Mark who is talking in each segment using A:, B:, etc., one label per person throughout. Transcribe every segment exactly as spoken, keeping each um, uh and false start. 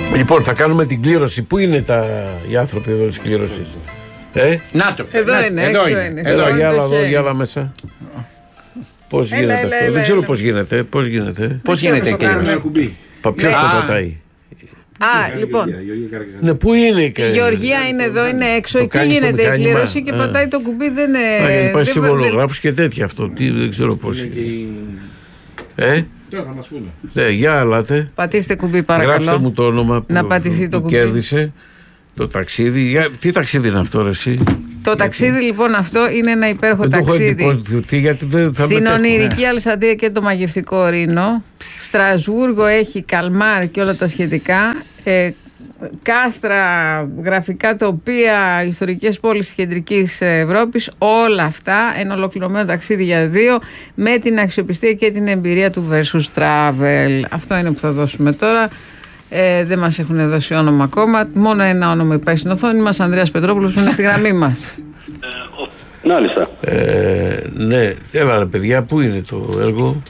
A: Λοιπόν, θα κάνουμε την κλήρωση. Πού είναι τα... οι άνθρωποι εδώ της κλήρωσης? Ε?
B: Να το.
C: Εδώ
B: να,
C: είναι,
B: εδώ
C: έξω
B: είναι.
C: είναι.
A: Εδώ, για άλλα, εδώ,
C: χέρι.
A: για άλλα μέσα. Πώς
C: Έλα,
A: γίνεται
C: έλα,
A: αυτό?
C: έλα,
A: Δεν ξέρω
C: έλα.
A: πώς γίνεται. Πώς γίνεται.
B: Πώς
C: ξέρω
B: γίνεται η
C: πώς το
B: κλήρωση?
C: κάνουμε.
A: Ποιος το
B: Α.
A: πατάει?
C: Α, λοιπόν.
A: Ναι, πού είναι και...
C: Η Γεωργία είναι εδώ, είναι έξω.
A: Το
C: Εκεί
A: κάνει στο
C: γίνεται η
A: μηχάνημα.
C: κλήρωση και
A: Α.
C: πατάει το κουμπί. Δεν είναι.
A: Α, γιατί πάει
C: δεν-
A: συμβολογράφους και τέτοια αυτό. Τι, δεν ξέρω πώς είναι. Ε?
D: Τώρα θα μας πούνε.
A: Ναι, για αλάτε.
C: Πατήστε κουμπί,
A: Γράψτε
C: παρακαλώ.
A: μου το όνομα που,
C: Να πατηθεί το
A: που
C: κουμπί.
A: κέρδισε. Το ταξίδι. Για... Τι ταξίδι είναι αυτό, ρε, εσύ?
C: Το ταξίδι λοιπόν αυτό είναι ένα υπέροχο
A: Δεν το έχω
C: ταξίδι.
A: εντυπωσιαστεί γιατί δεν θα
C: Στην
A: μετέχω.
C: ονειρική Αλσαντία και το μαγευτικό Ρήνο. Στρασβούργο έχει Καλμάρ και όλα τα σχετικά. Ε, κάστρα, γραφικά τοπία, ιστορικές πόλεις της κεντρικής Ευρώπης, όλα αυτά, ένα ολοκληρωμένο ταξίδι για δύο με την αξιοπιστία και την εμπειρία του Versus Travel. Αυτό είναι που θα δώσουμε τώρα. Ε, δεν μας έχουν δώσει όνομα ακόμα. Μόνο ένα όνομα υπάρχει στην οθόνη μας, Ανδρέας Πετρόπουλος, που είναι στη γραμμή μας.
E: Μάλιστα.
A: Ε, ναι, έλα ρε παιδιά, πού είναι το έργο?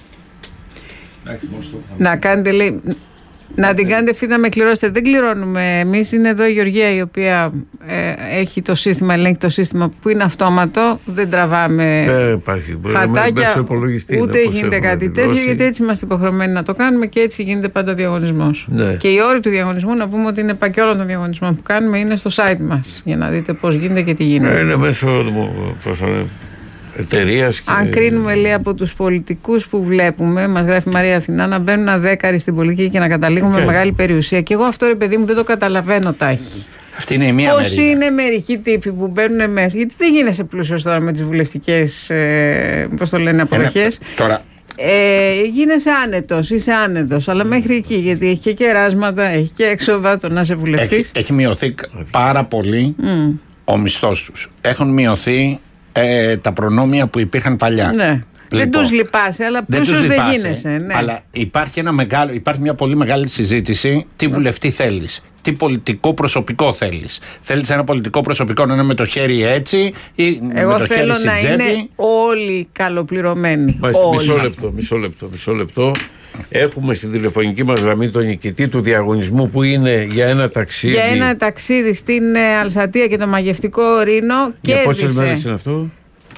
C: Να κάνετε, λέει, να την κάνετε ευθύ να με κληρώσετε. Δεν κληρώνουμε εμείς. Είναι εδώ η Γεωργία η οποία ε, έχει το σύστημα, ελέγχει το σύστημα που είναι αυτόματο. Δεν τραβάμε
A: Δεν υπάρχει. Μπορεί να
C: χατάκια,
A: μπες στο υπολογιστή,
C: ούτε
A: να πώς
C: γίνεται
A: έχουμε
C: κάτι
A: δηλώσει.
C: τέτοιο, γιατί έτσι είμαστε υποχρεωμένοι να το κάνουμε και έτσι γίνεται πάντα διαγωνισμός.
A: Ναι.
C: Και οι όροι του διαγωνισμού, να πούμε ότι είναι πα και όλων των διαγωνισμών που κάνουμε, είναι στο site μας για να δείτε πώς γίνεται και τι γίνεται.
A: Ε, είναι μέσω πώς είναι, εταιρείας και...
C: Αν κρίνουμε, λέει, από τους πολιτικούς που βλέπουμε, μας γράφει η Μαρία Αθηνά, να μπαίνουν αδέκαροι στην πολιτική και να καταλήγουμε με
A: Okay.
C: μεγάλη περιουσία. Και εγώ αυτό, ρε παιδί μου, δεν το καταλαβαίνω, Τάκη.
B: Αυτή είναι η μία
C: Πώς
B: μερίδα.
C: είναι μερικοί τύποι που μπαίνουν μέσα, γιατί δεν γίνεσαι πλούσιος τώρα με τις βουλευτικές, ε, πώς το λένε, αποδοχές.
B: Ένα- Τώρα,
C: Ε, γίνεσαι άνετος, είσαι άνετος, αλλά μέχρι εκεί, γιατί έχει και κεράσματα, έχει και έξοδα το να είσαι
B: έχει,
C: βουλευτής.
B: έχει μειωθεί πάρα πολύ
C: Μμ,
B: ο μισθός τους. Έχουν μειωθεί ε, τα προνόμια που υπήρχαν παλιά.
C: ναι. Δεν
B: Λοιπόν,
C: τους λυπάσαι, αλλά
B: δεν
C: πλούσιος
B: τους
C: δεν
B: λυπάσαι,
C: γίνεσαι. Ναι.
B: Αλλά υπάρχει, ένα μεγάλο, υπάρχει μια πολύ μεγάλη συζήτηση τι βουλευτή θέλεις. Τι πολιτικό προσωπικό θέλεις. Θέλεις ένα πολιτικό προσωπικό να είναι με το χέρι έτσι ή
C: Εγώ
B: με το χέρι
C: θέλω
B: στην
C: να
B: τσέπη.
C: είναι όλοι καλοπληρωμένοι.
A: Μάλιστα,
C: Όλοι.
A: μισό λεπτό, μισό λεπτό, μισό λεπτό. Έχουμε στην τηλεφωνική μας γραμμή τον νικητή του διαγωνισμού που είναι για ένα ταξίδι.
C: Για ένα ταξίδι στην ε, Αλσατία και το μαγευτικό Ρήνο.
A: Για πόσες
C: κέρδισε.
A: μέρες είναι αυτό?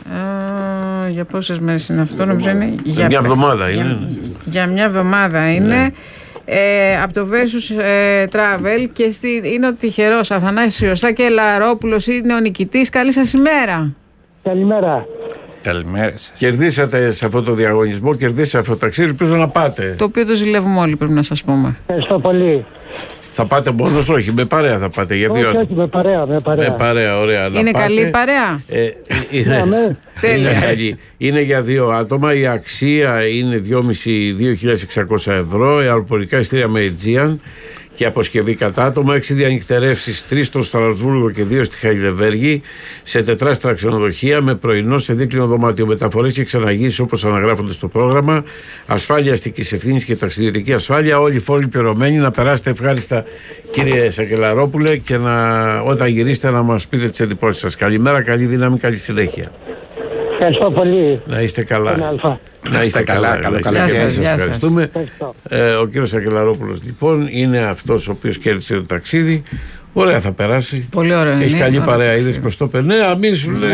C: Α, για πόσες μέρες είναι αυτό, νομίζω είναι. Για
A: μια εβδομάδα
C: για,
A: είναι.
C: Για μια εβδομάδα είναι.
A: Ναι.
C: Ε, από το Versus ε, Travel και στη, είναι ο τυχερός Αθανάσιος Σακελαρόπουλος, είναι ο νικητής. Καλή σας ημέρα.
F: Καλημέρα.
B: Καλημέρα σας.
A: Κερδίσατε σε αυτό το διαγωνισμό, κερδίσατε αυτό το ταξίδι. Ελπίζω να πάτε.
C: Το οποίο το ζηλεύουμε όλοι, πρέπει να σας πούμε.
F: Ευχαριστώ πολύ.
A: Θα πάτε μόνος, όχι, με παρέα θα πάτε. Για δύο
F: Όχι,
A: άτομα.
F: όχι, με παρέα, με παρέα.
A: Με παρέα, ωραία. να
C: Είναι
A: πάτε.
C: καλή η παρέα.
A: Ε, είναι,
F: Ναι, ναι.
A: είναι,
C: Τέλεια.
A: καλή. Είναι για δύο άτομα. Η αξία είναι δύο χιλιάδες εξακόσια ευρώ. Αεροπορικά ειστήρια με Aegean και αποσκευή κατά άτομα. Έξι διανυκτερεύσεις, τρεις στο Στρασβούργο και δύο στη Χαϊλεβέργη. Σε τετράστρα ξενοδοχεία με πρωινό σε δίκλινο δωμάτιο. Μεταφορές και εξαναγήσεις όπως αναγράφονται στο πρόγραμμα. Ασφάλεια αστικής ευθύνης και ταξιδιωτική ασφάλεια. Όλοι οι φόροι πληρωμένοι. Να περάσετε ευχάριστα, κύριε Σακελαρόπουλε, και να, όταν γυρίσετε να μας πείτε τις εντυπώσεις σας. Καλημέρα, καλή δύναμη, καλή συνέχεια.
F: Ευχαριστώ πολύ.
A: Να είστε καλά.
F: Ένα αλφα.
A: Να είστε καλά.
B: καλά,
A: να είστε
B: καλά.
A: καλά.
C: Γεια σας,
A: Σας
C: γεια σας.
A: ευχαριστούμε.
F: Ευχαριστώ.
A: Ε, ο κύριος Σακελαρόπουλος λοιπόν είναι αυτός ο οποίος κέρδισε το ταξίδι. Ωραία, θα περάσει.
C: Πολύ ωραίο.
A: Έχει
C: είναι,
A: καλή
C: ωραίο
A: παρέα.
C: ταξίδι.
A: Είδες πως το είπε. Ναι, αμήν σου λέει.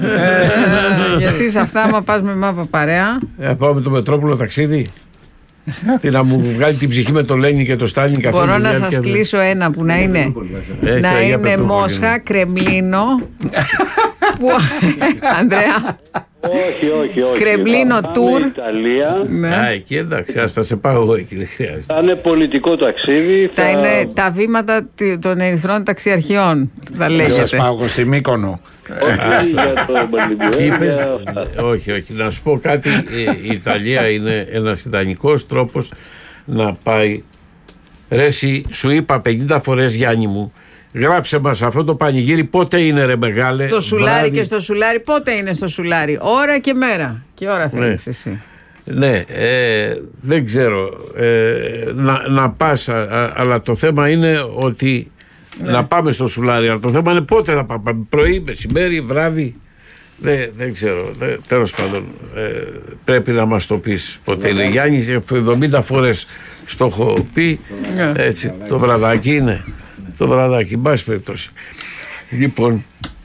C: Ε, γιατί σε αυτά, άμα πας με μάπα παρέα.
A: Ε, πάω με το Μετρόπουλο ταξίδι. Τι να μου βγάλει την ψυχή με το Λένιν και το Στάλιν καθόλου.
C: Μπορώ να σας κλείσω ένα που να είναι,
A: Ε,
C: να
A: στα- για
C: είναι
A: Πετρούπολη.
C: Μόσχα, Κρεμλίνο. που, Ανδρέα,
E: Όχι, όχι, όχι.
C: Κρεμλίνο
E: Θα πάμε
C: tour.
E: Ιταλία.
A: Α,
C: ναι.
A: εκεί εντάξει, ας θα σε πάω εγώ εκεί, δεν χρειάζεται.
E: Θα είναι πολιτικό ταξίδι.
C: Θα είναι τα βήματα τι- των ερυθρών ταξιαρχιών. Θα
B: Θα σας
C: λέγεται.
B: πάω εγώ στη Μύκονο.
E: Όχι για το Μπαλιμπιό.
A: Είπες,
E: για αυτά.
A: όχι, όχι, να σου πω κάτι. ε, Η Ιταλία είναι ένας ιδανικός τρόπος να πάει. Ρε εσύ, σου είπα πενήντα φορές, Γιάννη μου, γράψε μας αυτό το πανηγύρι πότε είναι, ρε μεγάλε.
C: Στο σουλάρι
A: βράδυ.
C: και στο σουλάρι. Πότε είναι στο σουλάρι? Ώρα και μέρα. Και ώρα θέλεις εσύ.
A: Ναι, ε, δεν ξέρω ε, να, να πας, α, α, αλλά το θέμα είναι ότι
C: Ναι.
A: να πάμε στο σουλάρι, αλλά το θέμα είναι πότε θα πάμε, πρωί, μεσημέρι, βράδυ. Δεν, δεν ξέρω. Δεν, τέλος πάντων, ε, πρέπει να μας το πεις ποτέ είναι. Γιάννη, εβδομήντα φορές στο έχω πει. Έτσι, το βραδάκι είναι. Το βραδάκι, εν πάση περιπτώσει. Λοιπόν,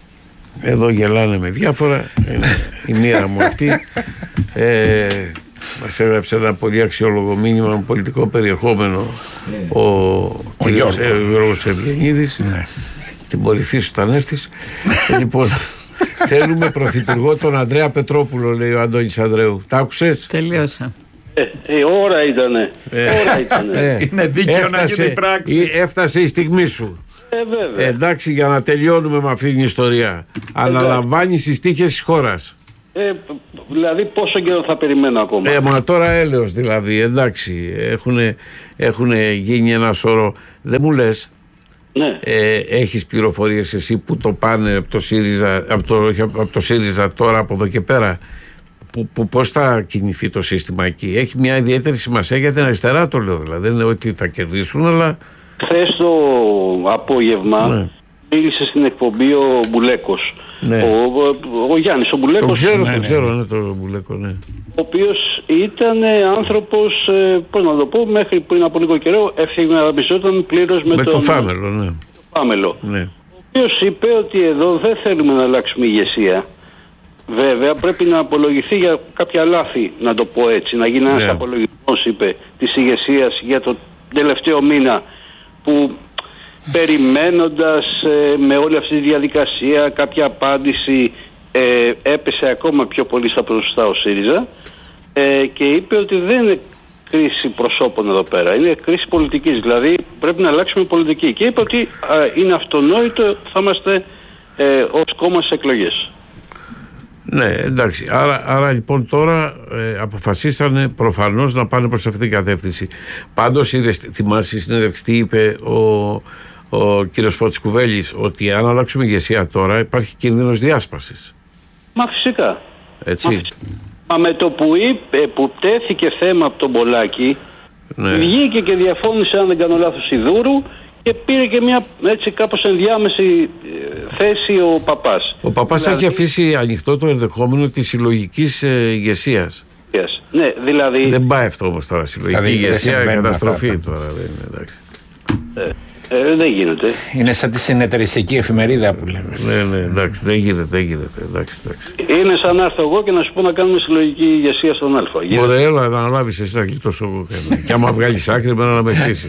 A: εδώ γελάνε με διάφορα. Είναι η μοίρα μου αυτή. Ε, μας έγραψε ένα πολύ αξιόλογο μήνυμα με πολιτικό περιεχόμενο ο, ο κύριος Γιώργος Ευγενίδης. Ναι. Την βοηθήσω όταν έρθεις. Λοιπόν, θέλουμε πρωθυπουργό τον Ανδρέα Πετρόπουλο, λέει ο Αντώνης Ανδρέου. Τα άκουσες?
C: Τελείωσα.
E: Ε, ε, ώρα ήτανε.
A: Ε,
E: ώρα ήτανε.
A: ε,
B: Είναι δίκαιο να γίνει πράξη.
A: Έφτασε η στιγμή σου.
E: Ε, βέβαια.
A: Ε, εντάξει, για να τελειώνουμε με αυτήν την ιστορία. Αναλαμβάνεις τις τύχες της χώρας.
E: Ε, δηλαδή πόσο καιρό θα περιμένω ακόμα?
A: Ε, μα τώρα έλεος δηλαδή, εντάξει. Έχουν γίνει ένα σώρο. Δεν μου λες.
E: Ναι.
A: Ε, έχεις πληροφορίες εσύ που το πάνε από το ΣΥΡΙΖΑ, από το, από το ΣΥΡΙΖΑ τώρα από εδώ και πέρα, που, που πώς θα κινηθεί το σύστημα εκεί? Έχει μια ιδιαίτερη σημασία για την αριστερά, το λέω δηλαδή. Δεν είναι ότι θα κερδίσουν, αλλά...
E: Χθες το απόγευμα
A: ναι.
E: μίλησε στην εκπομπή ο Μπουλέκος.
A: Ναι.
E: Ο, ο, ο Γιάννης ο Μπουλέκος.
A: Το ξέρω,
B: ναι,
A: το
B: ναι.
A: ξέρω, ναι, το Μπουλέκο, ναι.
E: Ο οποίος ήταν άνθρωπος, ε, πώς να το πω, μέχρι πριν από λίγο καιρό ευθυγραμμιζόταν πλήρως με,
A: Με
E: τον
A: το Φάμελο, ναι.
E: Φάμελο.
A: ναι.
E: Ο οποίος είπε ότι εδώ δεν θέλουμε να αλλάξουμε ηγεσία. Βέβαια πρέπει να απολογηθεί για κάποια λάθη, να το πω έτσι, να γίνει ένας
A: Ναι.
E: απολογισμός, είπε, της ηγεσίας για το τελευταίο μήνα που περιμένοντας ε, με όλη αυτή τη διαδικασία κάποια απάντηση ε, έπεσε ακόμα πιο πολύ στα ποσοστά ο ΣΥΡΙΖΑ ε, και είπε ότι δεν είναι κρίση προσώπων εδώ πέρα, είναι κρίση πολιτικής, δηλαδή πρέπει να αλλάξουμε πολιτική, και είπε ότι α, είναι αυτονόητο, θα είμαστε ε, ως κόμμα σε εκλογές.
A: Ναι, εντάξει. Άρα, άρα λοιπόν τώρα ε, αποφασίσανε προφανώς να πάνε προς αυτήν την κατεύθυνση. Πάντως είδες, θυμάσαι η συνέντευξη τι είπε ο, ο κύριος Φώτης Κουβέλης, ότι αν αλλάξουμε ηγεσία τώρα υπάρχει κίνδυνος διάσπασης.
E: Μα φυσικά.
A: Έτσι.
E: Μα, φυσικά. Μα με το που, είπε, που τέθηκε θέμα από τον Πολάκη,
A: Ναι.
E: βγήκε και διαφώνησε, αν δεν κάνω λάθος, Ιδούρου, και πήρε και μια έτσι κάπως ενδιάμεση ε, θέση ο Παπάς.
A: Ο Παπάς
E: δηλαδή,
A: έχει αφήσει ανοιχτό το ενδεχόμενο της συλλογικής ε, ηγεσίας.
E: yes. Ναι, δηλαδή...
A: Δεν πάει αυτό όμως τώρα. Συλλογική
B: Δηλαδή, δεν
A: ηγεσία,
B: συμβαίνουν
A: καταστροφή
B: αυτά.
A: τώρα. Δεν είναι, εντάξει.
E: Ε, ε, δεν γίνεται.
B: Είναι σαν τη συνεταιριστική εφημερίδα που λέμε.
A: Ναι, ναι, εντάξει, δεν γίνεται, δεν γίνεται. Εντάξει, εντάξει.
E: Είναι σαν να έρθω εγώ και να σου πω να κάνουμε συλλογική ηγεσία στον Α.
A: Ωραία, έλα να αναλάβεις εσύ να γλιτώσω εγώ. Και άμα βγάλεις άκρη, εμένα να με χτίσεις.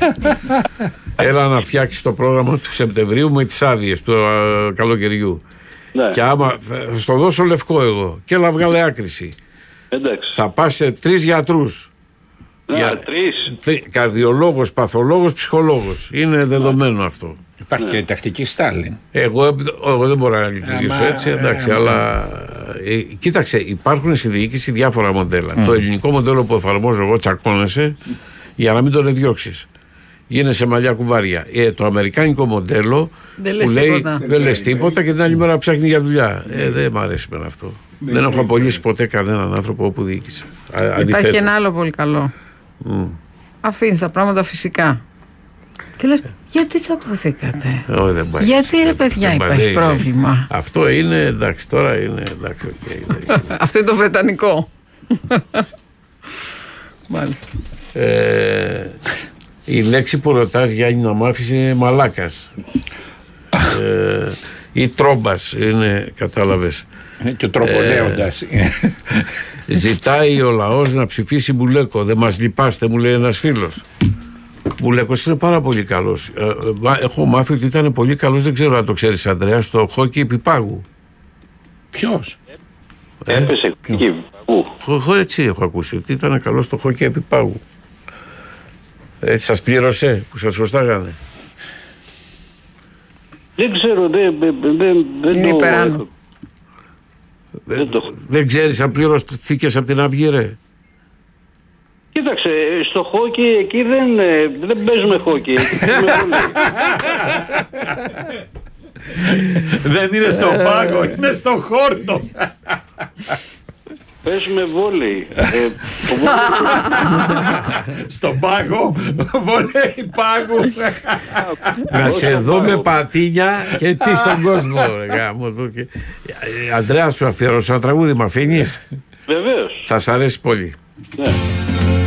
A: Έλα να φτιάξεις το πρόγραμμα του Σεπτεμβρίου με τις άδειες του α, καλοκαιριού.
E: Ναι.
A: Και άμα θα στο δώσω λευκό εγώ, και έλα βγάλε άκρηση.
E: Εντάξει.
A: Θα πας σε τρεις γιατρούς.
E: Να,
A: για-
E: τρεις.
A: Τρι- Καρδιολόγος, παθολόγος, ψυχολόγος. Είναι δεδομένο αυτό.
B: Υπάρχει και η τακτική Στάλιν.
A: Εγώ, εγώ δεν μπορώ να λειτουργήσω
B: Άμα,
A: έτσι, εντάξει,
B: ε,
A: αλλά ε, κοίταξε, υπάρχουν στη διοίκηση διάφορα μοντέλα. Το ελληνικό μοντέλο που εφαρμόζω εγώ, τσακώνεσαι για να μην τον διώξεις. Γίνεσαι μαλλιά κουβάρια. Ε, το αμερικάνικο μοντέλο
C: Δεν λες
A: που λέει
C: τίποτα.
A: δεν λες τίποτα και την άλλη μέρα ψάχνει για δουλειά. Ε, δεν μ' αρέσει με αυτό. Δεν έχω απολύσει ποτέ κανέναν άνθρωπο όπου διοίκησα. Α,
C: Υπάρχει
A: αντιθέτως.
C: και ένα άλλο πολύ καλό.
A: Μμ.
C: Αφήνεις τα πράγματα φυσικά. Και λες, γιατί τσακωθήκατε?
A: Ε, όχι, δεν πάει.
C: Γιατί ρε παιδιά
A: Δεν πάει,
C: υπάρχει
A: δεν είναι.
C: πρόβλημα?
A: Αυτό είναι, εντάξει, τώρα είναι, εντάξει, οκ, εντάξει.
C: Αυτό είναι το βρετανικό. Μάλιστα.
A: Ε, η λέξη που ρωτάς, Γιάννη, να μ' άφησε είναι μαλάκας. ε, ή τρόμπας είναι, κατάλαβες.
B: Είναι και ο τροπολέοντας.
A: Ζητάει ο λαός να ψηφίσει Μπουλέκο. Δεν μας λυπάστε, μου λέει ένας φίλος. Μπουλέκος είναι πάρα πολύ καλός. Ε, ε, μα- έχω μάθει ότι ήταν πολύ καλός, δεν ξέρω αν το ξέρεις, Ανδρέα, στο χόκι επιπάγου.
B: Ποιος?
A: Ε,
E: Έπεσε εκεί. Πού?
A: Εγώ έτσι έχω ακούσει, ότι ήταν καλός στο χόκι επιπάγου. Έτσι σας πλήρωσε που σας χρωστάγανε?
E: Δεν ξέρω, δεν, δεν, δεν, δεν
C: Είναι
E: το...
C: υπεράνω.
E: Δεν το...
A: Δεν ξέρεις αν πληρωθήκες από την Αυγή, ρε?
E: Κοίταξε, στο χόκι εκεί δεν, ε, δεν παίζουμε χόκι. Εκεί παίζουμε βόλεϊ.
B: Δεν είναι στον πάγο, είναι στον χόρτο.
E: Παίζουμε βόλεϊ. Ε, το βόλεϊ...
B: Στον πάγκο, βολέι πάγκου.
A: Να σε δω με πατίνια και τι στον κόσμο. ρε, γάμο του. Και- Ε, Ανδρέα, σου αφιερώσω ένα τραγούδι, μ' αφήνεις?
E: Βεβαίως.
A: Θα σ' αρέσει πολύ.
E: Ναι.